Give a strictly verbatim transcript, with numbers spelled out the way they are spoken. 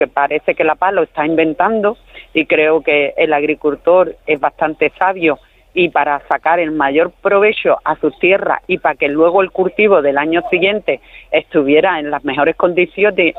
que parece que la paz lo está inventando, y creo que el agricultor es bastante sabio, y para sacar el mayor provecho a sus tierras y para que luego el cultivo del año siguiente estuviera en las mejores condiciones,